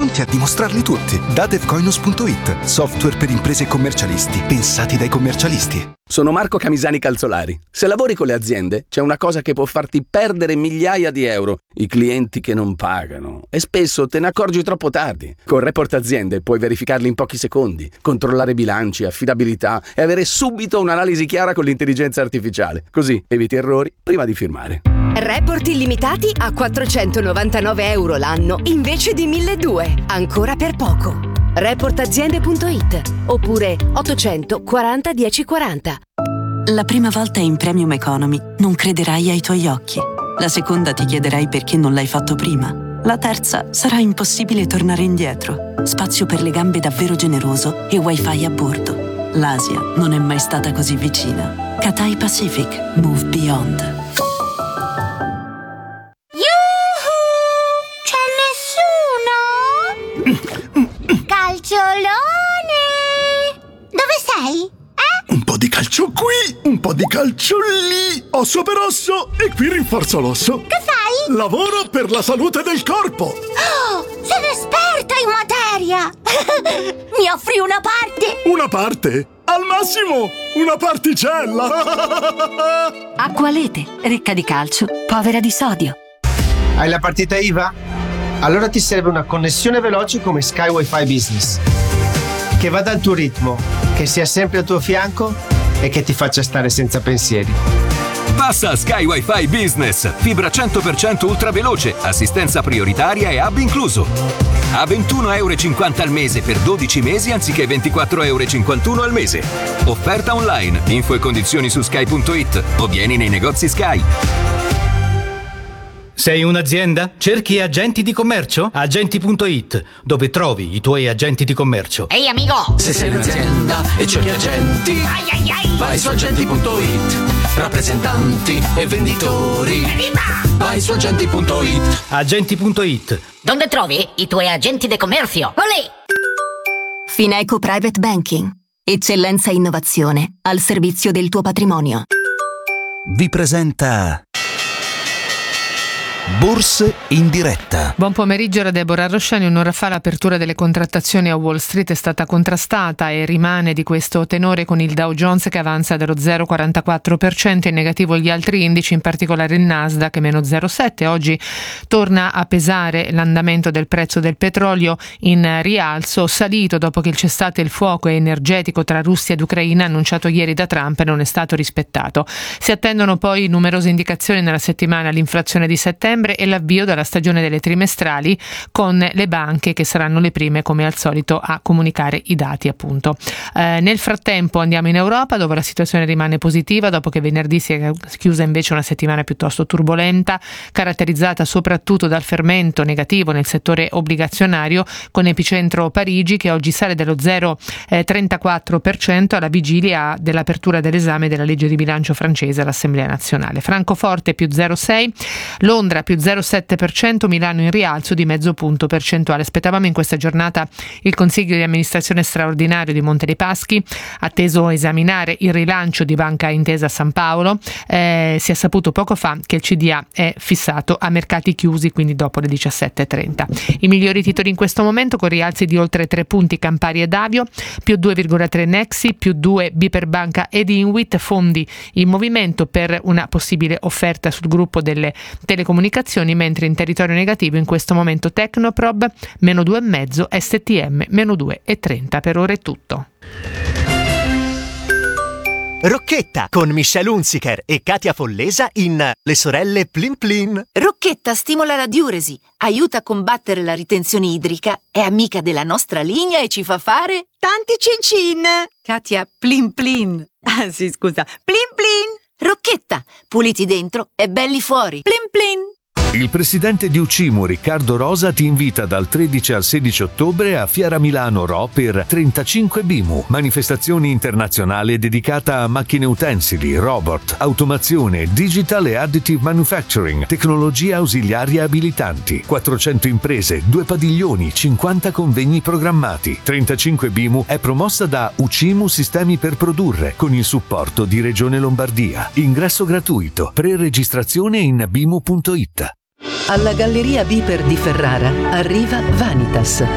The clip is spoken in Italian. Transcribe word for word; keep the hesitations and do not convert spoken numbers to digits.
pronti a dimostrarli tutti. Datevcoinus punto it, software per imprese e commercialisti, pensati dai commercialisti. Sono Marco Camisani Calzolari. Se lavori con le aziende, c'è una cosa che può farti perdere migliaia di euro: i clienti che non pagano. E spesso te ne accorgi troppo tardi. Con Report Aziende puoi verificarli in pochi secondi, controllare bilanci, affidabilità e avere subito un'analisi chiara con l'intelligenza artificiale. Così eviti errori prima di firmare. Report illimitati a quattrocentonovantanove euro l'anno invece di milleduecento. Ancora per poco. report aziende punto it oppure ottocentoquaranta dieci quaranta. La prima volta in Premium Economy non crederai ai tuoi occhi. La seconda ti chiederai perché non l'hai fatto prima. La terza sarà impossibile tornare indietro. Spazio per le gambe davvero generoso e wifi a bordo. L'Asia non è mai stata così vicina. Cathay Pacific. Move Beyond. Calciolone! Dove sei? Eh? Un po' di calcio qui, un po' di calcio lì. Osso per osso e qui rinforzo l'osso. Che fai? Lavoro per la salute del corpo. Oh, sono esperta in materia! Mi offri una parte? Una parte? Al massimo una particella. Acqualete, ricca di calcio, povera di sodio. Hai la partita I V A? Allora ti serve una connessione veloce come Sky Wi-Fi Business, che vada al tuo ritmo, che sia sempre al tuo fianco e che ti faccia stare senza pensieri. Passa a Sky Wi-Fi Business, fibra cento per cento ultraveloce, assistenza prioritaria e hub incluso. A ventuno euro e cinquanta al mese per dodici mesi anziché ventiquattro euro e cinquantuno al mese. Offerta online, info e condizioni su sky punto it o vieni nei negozi Sky. Sei un'azienda? Cerchi agenti di commercio? Agenti punto it, dove trovi i tuoi agenti di commercio. Ehi amico! Se sei un'azienda e cerchi agenti, ai ai ai. vai su agenti punto it. Rappresentanti e venditori, Evviva! vai su agenti punto it. Agenti punto it. Dove trovi i tuoi agenti di commercio? Olè! Fineco Private Banking. Eccellenza e innovazione al servizio del tuo patrimonio. Vi presenta Borse in diretta. Buon pomeriggio da Deborah Rosciani. Un'ora fa l'apertura delle contrattazioni a Wall Street è stata contrastata e rimane di questo tenore, con il Dow Jones che avanza dello zero virgola quarantaquattro per cento, in negativo gli altri indici, in particolare il Nasdaq meno zero virgola sette. Oggi torna a pesare l'andamento del prezzo del petrolio, in rialzo, salito dopo che il cessate il fuoco energetico tra Russia ed Ucraina annunciato ieri da Trump non è stato rispettato. Si attendono poi numerose indicazioni nella settimana: l'inflazione di settembre e l'avvio della stagione delle trimestrali, con le banche che saranno le prime come al solito a comunicare i dati, appunto. Eh, nel frattempo andiamo in Europa, dove la situazione rimane positiva dopo che venerdì si è chiusa invece una settimana piuttosto turbolenta, caratterizzata soprattutto dal fermento negativo nel settore obbligazionario, con epicentro Parigi che oggi sale dello zero virgola trentaquattro per cento alla vigilia dell'apertura dell'esame della legge di bilancio francese all'Assemblea nazionale. Francoforte più zero virgola sei, Londra più zero virgola sette per cento, Milano in rialzo di mezzo punto percentuale. Aspettavamo in questa giornata il consiglio di amministrazione straordinario di Monte dei Paschi, atteso a esaminare il rilancio di Banca Intesa San Paolo. Eh, si è saputo poco fa che il C D A è fissato a mercati chiusi, quindi dopo le diciassette e trenta. I migliori titoli in questo momento, con rialzi di oltre tre punti Campari ed Avio, più due virgola tre Nexi, più due Biper Banca ed Inwit, fondi in movimento per una possibile offerta sul gruppo delle telecomunicazioni, mentre in territorio negativo in questo momento Tecnoprob meno due virgola cinque, S T M meno due virgola trenta. Per ora è tutto. Rocchetta con Michelle Hunziker e Katia Follesa in Le sorelle Plin Plin. Rocchetta stimola la diuresi, aiuta a combattere la ritenzione idrica, è amica della nostra linea e ci fa fare tanti cin cin. Katia Plin Plin. Ah sì, scusa. Plin Plin. Rocchetta, puliti dentro e belli fuori. Plin Plin. Il presidente di Ucimo, Riccardo Rosa, ti invita dal tredici al sedici ottobre a Fiera Milano Ro per trentacinque BIMU, manifestazione internazionale dedicata a macchine utensili, robot, automazione, digital e additive manufacturing, tecnologie ausiliarie abilitanti, quattrocento imprese, due padiglioni, cinquanta convegni programmati. trentacinque BIMU è promossa da Ucimo Sistemi per Produrre con il supporto di Regione Lombardia. Ingresso gratuito, pre-registrazione in bimu punto it. Alla Galleria Biper di Ferrara arriva Vanitas,